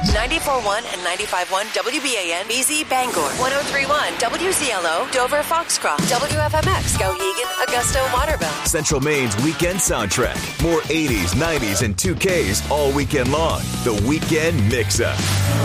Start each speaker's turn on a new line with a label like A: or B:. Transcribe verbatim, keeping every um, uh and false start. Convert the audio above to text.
A: ninety-four point one and ninety-five point one W B A N, B Z Bangor, one oh three point one W Z L O, Dover Foxcroft, W F M X, Skowhegan, Augusta, Waterville.
B: Central Maine's weekend soundtrack. More eighties, nineties, and two Ks all weekend long. The Weekend Mix-Up.